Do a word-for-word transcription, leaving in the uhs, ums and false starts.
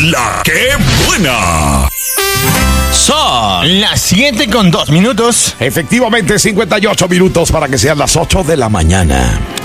La que buena. Son las siete con dos minutos. Efectivamente, cincuenta y ocho minutos para que sean las ocho de la mañana.